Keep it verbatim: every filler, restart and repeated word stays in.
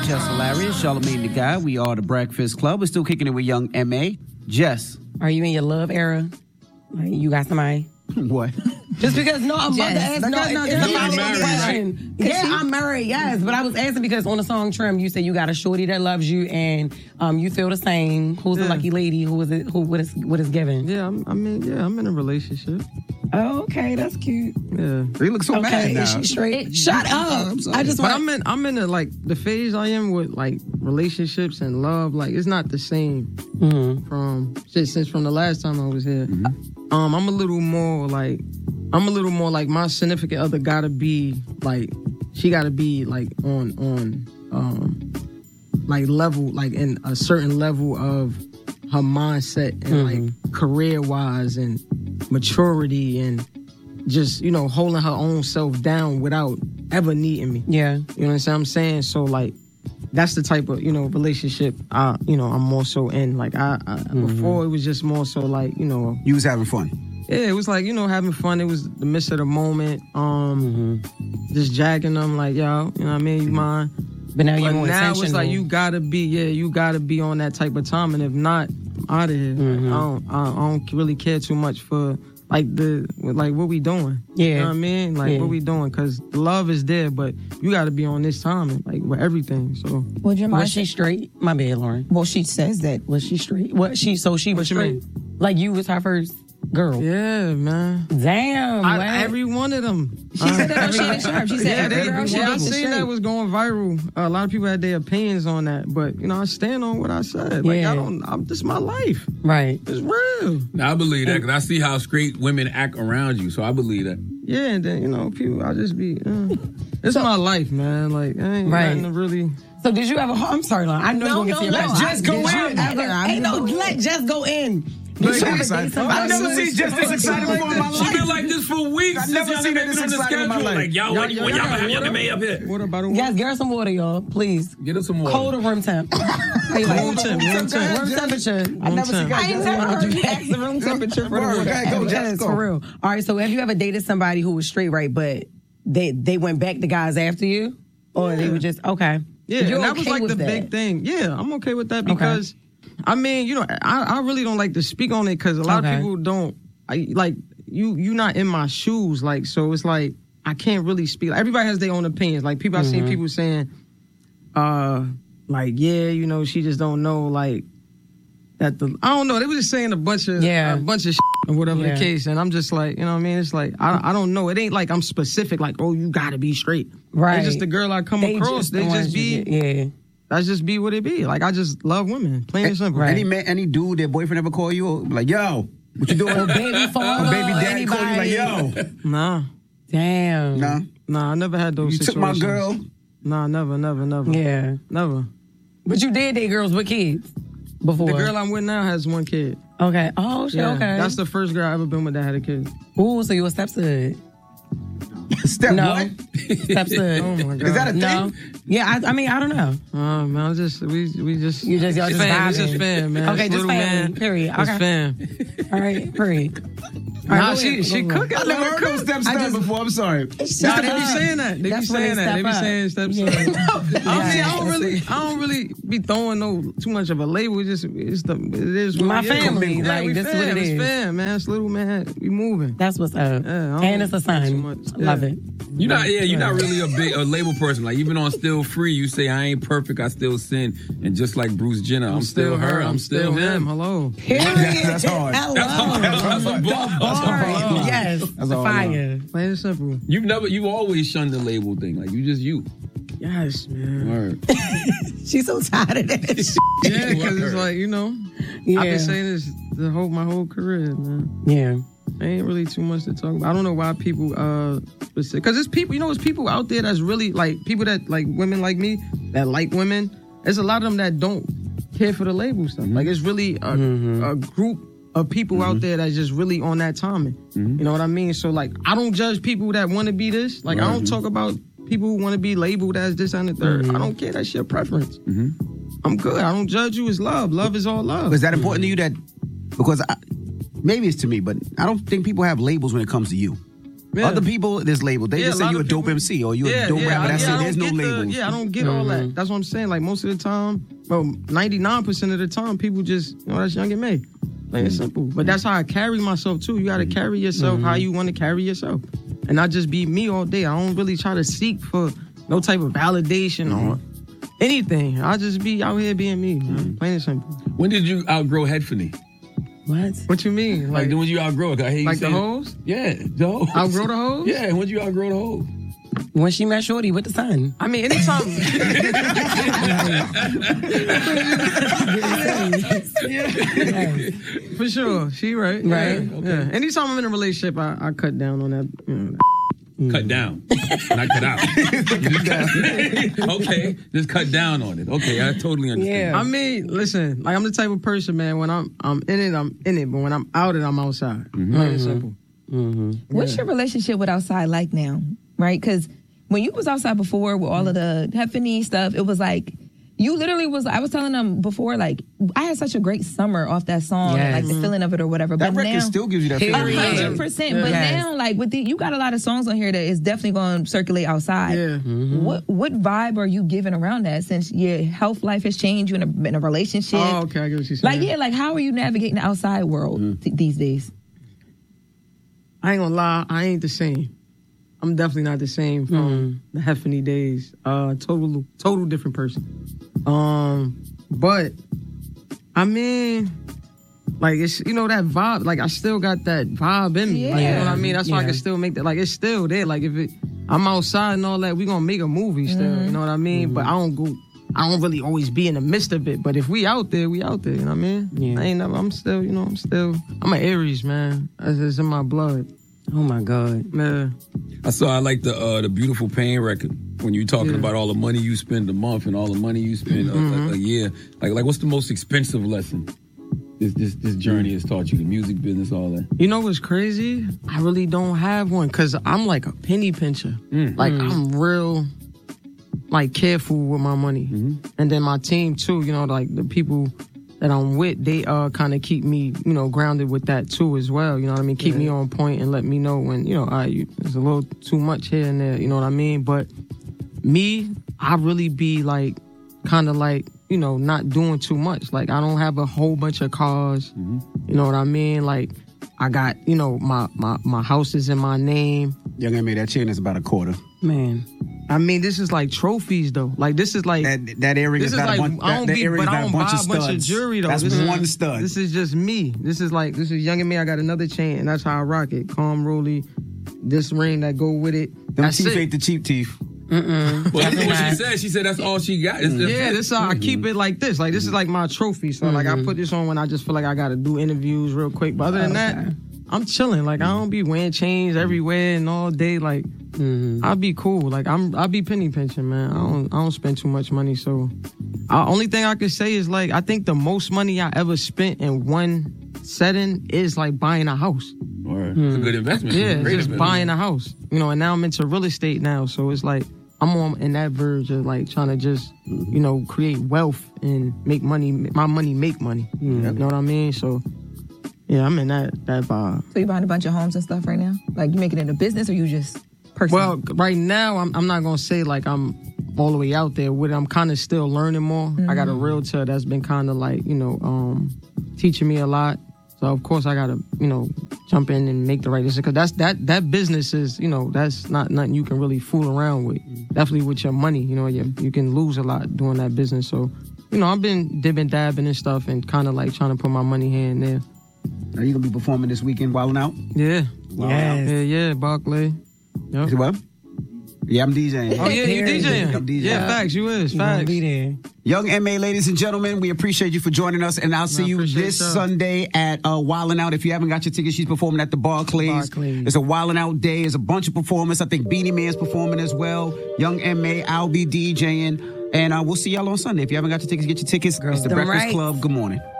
Jess Hilarious, Charlamagne the Guy. We are the Breakfast Club. We're still kicking it with young M A. Jess. Are you in your love era? Like, you got somebody? What? Just because, no, I'm about to ask. No, no, You're it's a married, follow-up question. right? Yeah, I'm married, yes. But I was asking because on the song Trim, you said you got a shorty that loves you and um, you feel the same. Who's Yeah. the lucky lady? Who is it? Who what is what is given? Yeah, I'm, I mean, yeah, I'm in a relationship. Oh, okay, that's cute. Yeah. You look so Okay, mad now. is she straight? Shut up! I'm sorry. I just But want. I'm in, I'm in the, like, the phase I am with, like, relationships and love. Like, it's not the same Mhm. from, since, since from the last time I was here. Um, I'm a little more, like, I'm a little more, like, my significant other gotta be, like, she gotta be, like, on, on, um, like, level, like, in a certain level of her mindset and, like, career-wise and maturity and just, you know, holding her own self down without ever needing me. Yeah. You know what I'm saying? So, like, that's the type of, you know, relationship I, you know, I'm more so in. Like, I, I before it was just more so like, you know. You was having fun. Yeah, it was like, you know, having fun. It was the midst of the moment. Um, just jagging them like, yo, you know what I mean? You mind? But now you're But more now it's intentional. like you gotta be, yeah, you gotta be on that type of time. And if not, I'm out of here. Mm-hmm. I don't, I, I don't really care too much for like the, like what we doing. Yeah. You know what I mean? Like Yeah. what we doing? Cause the love is there, but you gotta be on this time, like with everything. So. Would your Was mind she straight? My bad, Lauren. Well, she says that. Was she straight? What she? So she was What you straight. Like you was her first girl. Yeah, man. Damn. I, what? every one of them. She said that on Shannon Sharp. She said Yeah, every they, girl she yeah, I dates is seen straight. that was going viral. Uh, a lot of people had their opinions on that, but you know, I stand on what I said. Like Yeah. I don't, I'm, this is my life. Right. It's real. Now, I believe that because I see how straight women act around you, so I believe that. Yeah, and then you know, people, I just be. Uh, it's my life, man. Like I ain't Right. nothing to really. So did you ever? I'm sorry, Lauren. I know No, you're no, gonna get to no. your Just go Did you in. ever- Ain't no let just go in. Did you ever date somebody I've never who was seen Jess this excited before in my She life. been like this for weeks. I've never since seen y'all her this been on the excited in my schedule. life. Like, y'all, when, Y'all- when y'all y'all- have your May up here. What about a Yes, get her some water, y'all. Please. Get us some water. Cold or room temp? How you like? Room temp, room temp. Room temperature. I never seen temp. her. I ain't never heard you ask the room temperature for the Word, woman. okay, go, Jess, Yes, go. for real. All right, so have you ever dated somebody who was straight, right, but they they went back to guys after you? Or they were just, okay. Yeah, You're and that okay was like with the that? big thing. Yeah, I'm okay with that because, I mean, you know, I, I really don't like to speak on it because a lot Okay. of people don't. I like you. You not in my shoes, like so. It's like I can't really speak. Everybody has their own opinions. Like people, I've Mm-hmm. seen people saying, uh, like yeah, you know, she just don't know, like that. The I don't know. They were just saying a bunch of Yeah. a bunch of shit or whatever Yeah. the case, and I'm just like, you know what I mean? It's like I I don't know. It ain't like I'm specific. Like oh, you gotta be straight. Right. It's just the girl I come They across. just the they ones just you be. get- yeah. That's just be what it be. Like I just love women, plain and simple. Right. Any man, any dude, their boyfriend ever call you like, yo, what you doing? Or baby father, Or baby daddy anybody. call you like, yo, Nah, Damn. nah, nah, I never had those you took situations. my girl. Nah, never, never, never. Yeah. Never. But you did date girls with kids before. The girl I'm with now has one kid. Okay. Oh, shit, Yeah, okay. That's the first girl I ever been with that had a kid. Ooh, so you a stepson. Step No. what? Stepson. Oh my god. Is that a No. thing? Yeah, I, I mean, I don't know. Oh man, I just we we just You just- y'all just fam, it's vibing. just fam, man. Okay, It's just little family, man. period. It's Okay. fam. All right, period. All Nah, right, go she ahead, she go ahead. cook. I never heard no step I step just- before. I'm sorry. Nah, they be saying that. They be That's when they saying that. They be step up. saying steps. Yeah. I don't, see, I Yeah. don't really, I don't really be throwing no too much of a label. It's just it's the it is what My we is. family, Yeah, like, we this is fam. what it it's is. fam, man. It's little man. We moving. That's what's up. Yeah, I don't And it's a do too son. much. Love Yeah. it. You not, yeah, you're not really a big a label person. Like even on Still Free, you say I ain't perfect, I still sin, and just like Bruce Jenner, I'm, still her, I'm still him. Hello. Period. That's hard. Hello. That's hard. That's hard. The That's bar. hard. Yes. That's the all fire. Plain and simple. You've never, you always shunned the label thing. Like you just you. Yes, man. Word. She's so tired of that shit. Yeah, because it's like you know, Yeah. I've been saying this the whole my whole career, man. Yeah. Ain't really too much to talk about. I don't know why people, uh, because there's people, you know, there's people out there that's really like people that like women like me that like women. There's a lot of them that don't care for the label stuff. Like it's really a, a group of people out there that's just really on that timing. You know what I mean? So like, I don't judge people that want to be this. Like I don't talk about people who want to be labeled as this and the 3rd I don't care. That's your preference. I'm good. I don't judge you. It's love. Love is all love. Is that important to you that, because I, maybe it's to me, but I don't think people have labels when it comes to you. Yeah. Other people, there's labeled. They Yeah, just a say lot you a of dope people- M C or you yeah, a dope yeah, rapper. I- That's yeah, I it. don't There's no get the- labels. yeah, I don't get all that. That's what I'm saying. Like most of the time, well, ninety-nine percent of the time, people just, you know, that's Young and May. Plain and simple. But that's how I carry myself too. You got to carry yourself how you want to carry yourself, and not just be me all day. I don't really try to seek for no type of validation or anything. I just be out here being me, man. Plain and simple. When did you outgrow Headphony? What? What you mean? Like, Like, when you outgrow it? I hate you like the saying- hoes? Yeah, the hoes. Outgrow the hoes? Yeah, when you outgrow the hoes? When she met Shorty with the son. I mean, anytime. yeah. For sure. She right. Right. Yeah. Yeah. Anytime I'm in a relationship, I, I cut down on that. You know, Cut down, not cut out. Okay, just cut down on it. Okay, I totally understand. Yeah. I mean, listen, like I'm the type of person, man, when I'm I'm in it, I'm in it. But when I'm out it, I'm outside. Plain and simple. What's your relationship with outside like now? Right? Because when you was outside before with all of the Headphony stuff, it was like you literally was. I was telling them before, like I had such a great summer off that song, and, like the feeling of it or whatever. That but record now, still gives you that a feeling. hundred percent. But Yes. now, like with the, you got a lot of songs on here that is definitely going to circulate outside. Yeah. What what vibe are you giving around that? Since your health life has changed, you in a, in a relationship. Oh, okay, I get what you're saying. Like yeah, like how are you navigating the outside world th- these days? I ain't gonna lie, I ain't the same. I'm definitely not the same from the Headphony days. Uh, total, total different person. Um, but I mean, like it's you know that vibe. Like I still got that vibe in me. Like, you know what I mean? That's why I Yeah. can still make that. Like it's still there. Like if it, I'm outside and all that, we gonna make a movie still. You know what I mean? But I don't go. I don't really always be in the midst of it. But if we out there, we out there. You know what I mean? Yeah. I ain't never. I'm still. You know. I'm still. I'm an Aries, man. It's, it's in my blood. Oh my God. Yeah. I saw. I like the uh, the Beautiful Pain record when you talking Yeah. about all the money you spend a month and all the money you spend a, a, a year. Like, like what's the most expensive lesson this this this journey has taught you? The music business, all that. You know what's crazy? I really don't have one because I'm like a penny pincher. Like I'm real, like careful with my money, and then my team too. You know, like the people that I'm with, they uh kind of keep me, you know, grounded with that too as well. You know what I mean? Keep me on point and let me know when you know, all right, you, there's a little too much here and there. You know what I mean? But me, I really be like, kind of like, you know, not doing too much. Like I don't have a whole bunch of cars. You know what I mean? Like I got, you know, my my my house is in my name. Young M A, that chain is about a quarter. Man. I mean, this is like trophies though. Like this is like That that earring this is is not like a bunch. I don't that, be, that earring but is I not don't a bunch buy of a bunch of studs. jewelry though. That's this one is, stud. This is just me. This is like this is Young and Me. I got another chain, and that's how I rock it. Calm, Rolly, this ring that go with it. Them That's teeth it. ain't the cheap teeth. Well, that's what she said. She said that's all she got. It's just- Yeah, this how I keep it like this. Like this is like my trophy. So like I put this on when I just feel like I gotta do interviews real quick. But other than that, I'm chilling. Like I don't be wearing chains everywhere and all day. Like I'll be cool. Like I'm I'll be penny pinching, man. I don't I don't spend too much money. So uh, only thing I can say is like I think the most money I ever spent in one setting is like buying a house. Or it's a good investment. Yeah, Great just investment. buying a house. You know, and now I'm into real estate now. So it's like I'm on in that verge of like trying to just, you know, create wealth and make money. My money make money. You know what I mean? So yeah, I'm in that that vibe. So you buying a bunch of homes and stuff right now? Like you making it a business or you just personal? Well, right now I'm I'm not gonna say like I'm all the way out there with it. I'm kind of still learning more. I got a realtor that's been kind of like, you know, um, teaching me a lot. So of course I gotta, you know, jump in and make the right decision because that's that that business is, you know, that's not nothing you can really fool around with. Definitely with your money, you know, you you can lose a lot doing that business. So, you know, I've been dipping, dabbing and stuff, and kind of like trying to put my money here and there. Are you gonna be performing this weekend, Wildin' Out? Yeah, Yes. yeah, yeah, Barclay. Yep. What? Yeah, I'm DJing. Oh yeah, you DJing? I'm DJing. Yeah, facts. You is You gonna facts. be there. Young M A, ladies and gentlemen, we appreciate you for joining us, and I'll see you appreciate this y'all. Sunday at uh, Wildin' Out. If you haven't got your tickets, she's performing at the Barclays. Barclays. It's a Wildin' Out day. It's a bunch of performers. I think Beanie Man's performing as well. Young M A, I'll be DJing, and uh, we'll see y'all on Sunday. If you haven't got your tickets, get your tickets. Girls, it's the them Breakfast rights. Club. Good morning.